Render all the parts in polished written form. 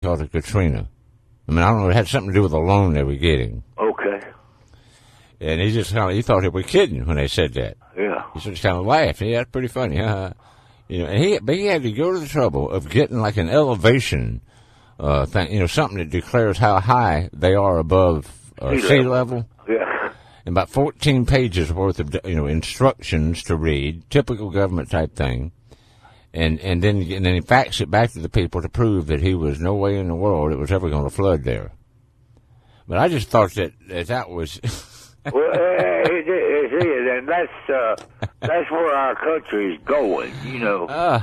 called it Katrina. I mean, I don't know, it had something to do with the loan they were getting. Okay. And he thought they were kidding when they said that. Yeah. He just kind of laughed. Yeah, that's pretty funny. You know, and he had to go to the trouble of getting like an elevation thing, you know, something that declares how high they are above sea level. Yeah. And about 14 pages worth of, you know, instructions to read, typical government type thing. And then he faxed it back to the people to prove that he was no way in the world it was ever going to flood there. But I just thought that was. Well, it is, and that's where our country is going, you know.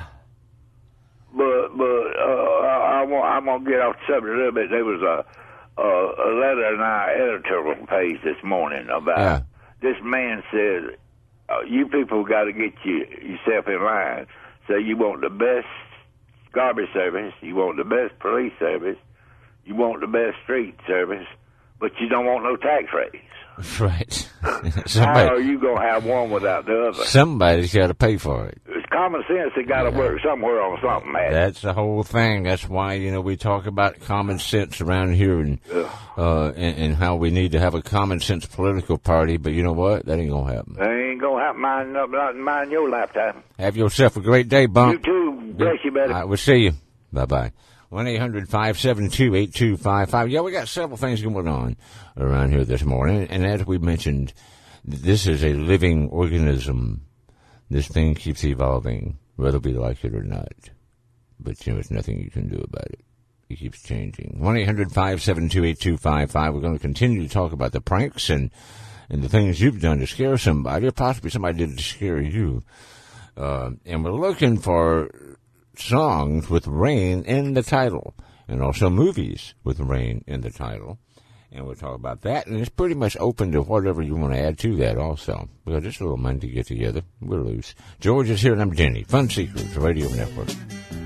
But I'm gonna get off the subject a little bit. There was a letter in our editorial page this morning about this man said, "You people got to get yourself in line. So you want the best garbage service, you want the best police service, you want the best street service, but you don't want no tax raise." Right. How are you going to have one without the other? Somebody's got to pay for it. It's common sense. It got to work somewhere on something, man. That's the whole thing. That's why, you know, we talk about common sense around here and how we need to have a common sense political party. But you know what? That ain't going to happen. That ain't going to happen. Not in mine your lifetime. Have yourself a great day, Bump. You too. Bless you, buddy. All right, we'll see you. Bye-bye. 1-800-572-8255. Yeah, we got several things going on around here this morning. And as we mentioned, this is a living organism. This thing keeps evolving, whether we like it or not. But, you know, there's nothing you can do about it. It keeps changing. 1-800-572-8255. We're going to continue to talk about the pranks and the things you've done to scare somebody, or possibly somebody did to scare you. And we're looking for songs with rain in the title, and also movies with rain in the title. And we'll talk about that, and it's pretty much open to whatever you want to add to that also. We got just a little Monday get together. We're loose. George is here, and I'm Jenny. Fun Secrets Radio Network.